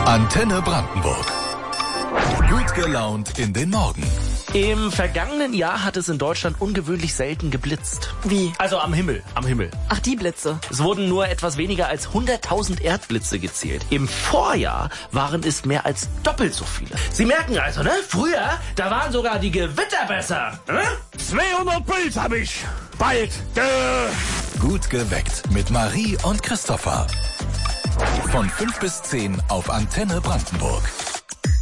Antenne Brandenburg. Gut gelaunt in den Morgen. Im vergangenen Jahr hat es in Deutschland ungewöhnlich selten geblitzt. Wie? Also am Himmel. Ach, die Blitze. Es wurden nur etwas weniger als 100.000 Erdblitze gezählt. Im Vorjahr waren es mehr als doppelt so viele. Sie merken also, ne? Früher, da waren sogar die Gewitter besser. Ne? 200 Puls hab ich. Bald. Gut geweckt mit Marie und Christopher. Von 5 bis 10 auf Antenne Brandenburg.